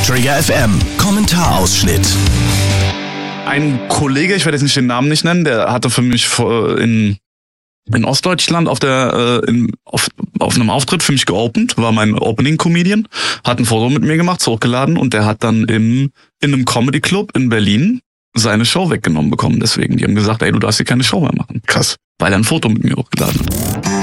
Trigger FM Kommentarausschnitt. Ein Kollege, ich werde jetzt den Namen nicht nennen, der hatte für mich in Ostdeutschland auf einem Auftritt für mich geopend, war mein Opening-Comedian, hat ein Foto mit mir gemacht, hochgeladen und der hat dann in einem Comedy-Club in Berlin seine Show weggenommen bekommen. Deswegen, die haben gesagt, ey, du darfst hier keine Show mehr machen. Krass. Weil er ein Foto mit mir hochgeladen hat.